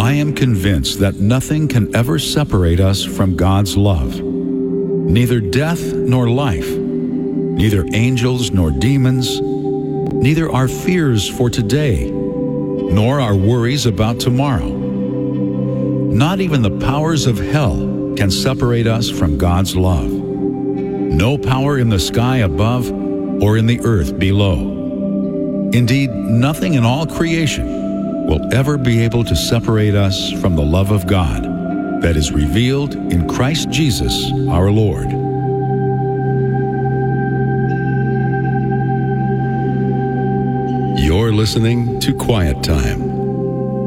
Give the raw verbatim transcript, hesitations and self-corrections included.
I am convinced that nothing can ever separate us from God's love. Neither death nor life, neither angels nor demons, neither our fears for today, nor our worries about tomorrow. Not even the powers of hell can separate us from God's love. No power in the sky above or in the earth below. Indeed, nothing in all creation will ever be able to separate us from the love of God that is revealed in Christ Jesus our Lord. You're listening to Quiet Time.